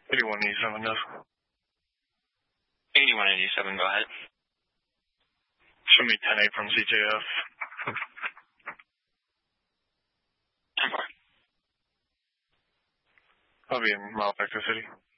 8187, does. 8187, go ahead. Show me 10-8 from CJF. 10-4. I'll be in Malacca City.